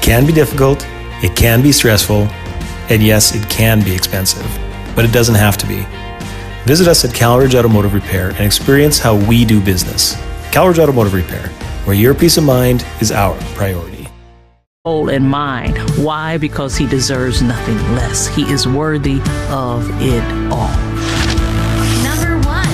It can be difficult, it can be stressful, and yes, it can be expensive, but it doesn't have to be. Visit us at Calridge Automotive Repair and experience how we do business. Calridge Automotive Repair, where your peace of mind is our priority. In mind. Why? Because he deserves nothing less. He is worthy of it all.